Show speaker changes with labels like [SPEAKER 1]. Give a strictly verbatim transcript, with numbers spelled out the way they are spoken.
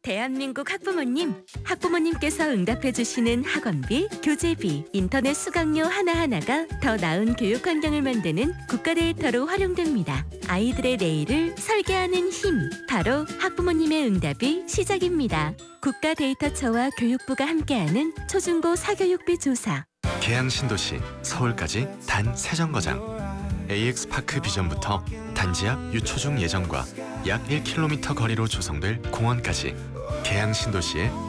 [SPEAKER 1] 대한민국 학부모님, 학부모님께서 응답해주시는 학원비, 교재비, 인터넷 수강료 하나하나가 더 나은 교육 환경을 만드는 국가 데이터로 활용됩니다. 아이들의 내일을 설계하는 힘, 바로 학부모님의 응답이 시작입니다. 국가 데이터처와 교육부가 함께하는 초중고 사교육비 조사.
[SPEAKER 2] 계양 신도시, 서울까지 단 세 정거장. 에이엑스파크 비전부터 단지 앞 유초중 예정과 약 일 킬로미터 거리로 조성될 공원까지 계양 신도시의